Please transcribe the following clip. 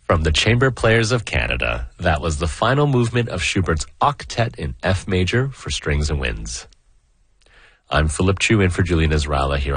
From the Chamber Players of Canada, that was the final movement of Schubert's Octet in F major for strings and winds. I'm Philip Chu in for Julian Ezrala here